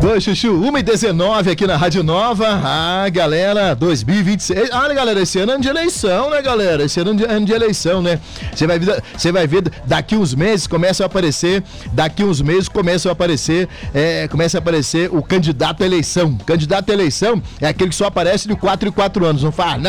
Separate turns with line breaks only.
Oi, Chuchu, 1h19 aqui na Rádio Nova. Ah, galera, 2026. Ah, galera, esse ano é ano de eleição, né, galera? Esse ano é ano de eleição, né? Você vai ver, daqui uns meses começa a aparecer, começa a aparecer o candidato à eleição. Candidato à eleição é aquele que só aparece de 4 em 4 anos, não faz nada.